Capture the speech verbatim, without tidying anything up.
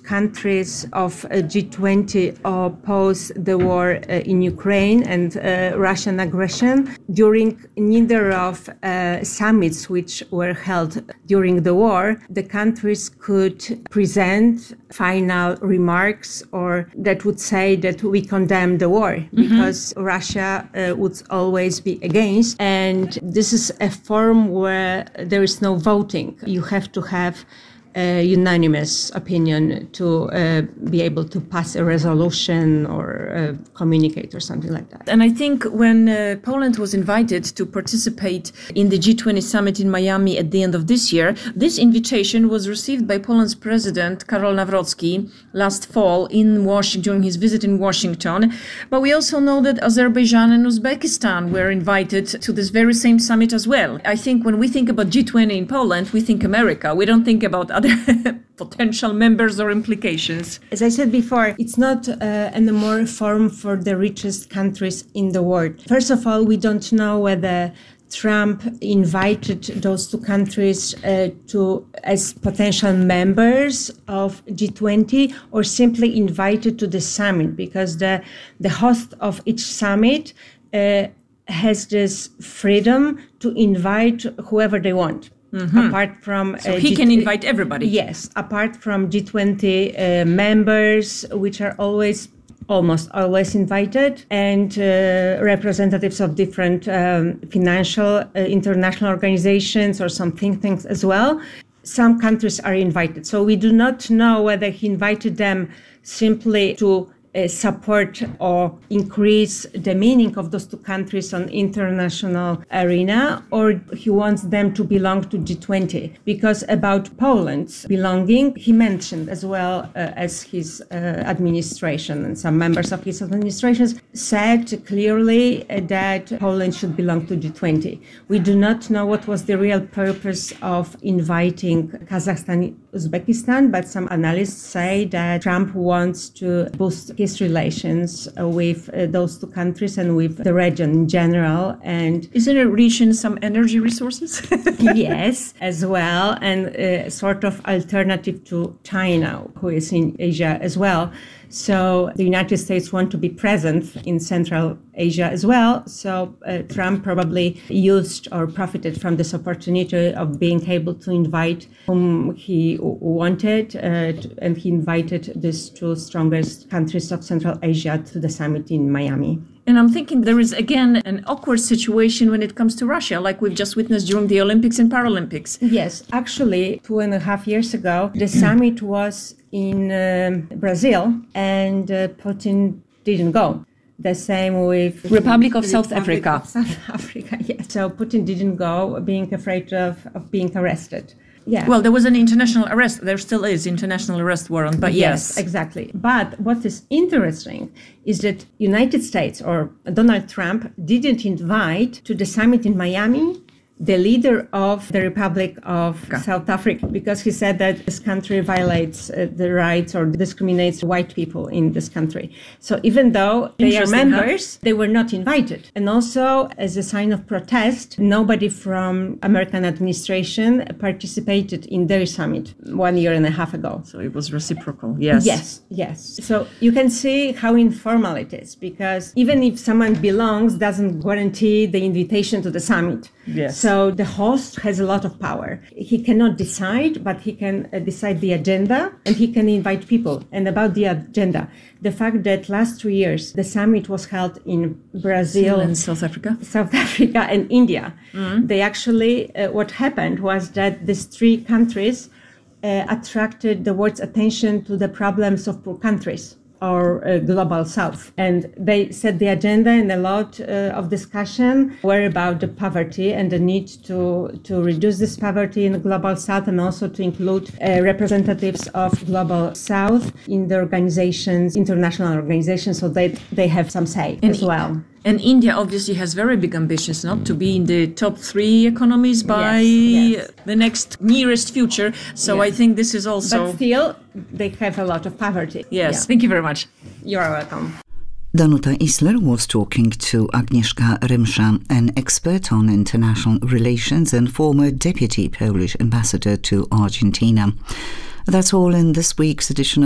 countries of uh, G twenty oppose the war uh, in Ukraine and uh, Russian aggression. During neither of uh, summits which were held during the war, the countries could present final remarks or that would say that we condemn the war, mm-hmm. because Russia uh, would always be against. And this is a forum where there is no voting. You have to have a unanimous opinion to uh, be able to pass a resolution or uh, communicate or something like that. And I think when uh, Poland was invited to participate in the G twenty summit in Miami at the end of this year, this invitation was received by Poland's president, Karol Nawrocki, last fall in Washington, during his visit in Washington. But we also know that Azerbaijan and Uzbekistan were invited to this very same summit as well. I think when we think about G twenty in Poland, we think America. We don't think about other potential members or implications. As I said before, it's not uh, anymore a forum for the richest countries in the world. First of all, we don't know whether Trump invited those two countries uh, to as potential members of G twenty or simply invited to the summit, because the the host of each summit uh, has this freedom to invite whoever they want. Mm-hmm. Apart from so uh, he G- can invite everybody. Yes, apart from G twenty uh, members, which are always almost always invited, and uh, representatives of different um, financial uh, international organizations or some think tanks as well. Some countries are invited, so we do not know whether he invited them simply to Uh, support or increase the meaning of those two countries on international arena, or he wants them to belong to G twenty. Because about Poland's belonging, he mentioned as well uh, as his uh, administration and some members of his administrations said clearly uh, that Poland should belong to G twenty. We do not know what was the real purpose of inviting Kazakhstan, Uzbekistan, but some analysts say that Trump wants to boost his relations uh, with uh, those two countries and with the region in general. And isn't it rich in some energy resources? Yes, as well, and uh, sort of alternative to China, who is in Asia as well. So the United States want to be present in Central Asia as well. So uh, Trump probably used or profited from this opportunity of being able to invite whom he w- wanted, uh, to, and he invited these two strongest countries of Central Asia to the summit in Miami. And I'm thinking there is, again, an awkward situation when it comes to Russia, like we've just witnessed during the Olympics and Paralympics. Yes, actually, two and a half years ago, the summit was in um, Brazil, and uh, Putin didn't go. The same with Republic of South Republic Africa. Of South Africa, yes. So Putin didn't go, being afraid of, of being arrested. Yeah. Well, there was an international arrest. There still is international arrest warrant, but yes. Yes, exactly. But what is interesting is that United States or Donald Trump didn't invite to the summit in Miami the leader of the Republic of okay. South Africa, because he said that this country violates uh, the rights or discriminates white people in this country. So even though they are members, huh? they were not invited. And also, as a sign of protest, nobody from American administration participated in their summit one year and a half ago. So it was reciprocal, yes. Yes, yes. So you can see how informal it is, because even if someone belongs, doesn't guarantee the invitation to the summit. Yes. So the host has a lot of power. He cannot decide, but he can uh, decide the agenda, and he can invite people. And about the agenda, the fact that last two years the summit was held in Brazil and South Africa, South Africa and India. Mm-hmm. They actually, uh, what happened was that these three countries uh, attracted the world's attention to the problems of poor countries, or uh, global south. And they set the agenda, and a lot uh, of discussion were about the poverty and the need to, to reduce this poverty in the global south, and also to include uh, representatives of global south in the organizations, international organizations, so that they have some say and as well. And India obviously has very big ambitions, not to be in the top three economies by yes, yes. the next nearest future. So yes. I think this is also... But still, they have a lot of poverty. Yes, yeah. Thank you very much. You are welcome. Danuta Isler was talking to Agnieszka Rymsza, an expert on international relations and former deputy Polish ambassador to Argentina. That's all in this week's edition of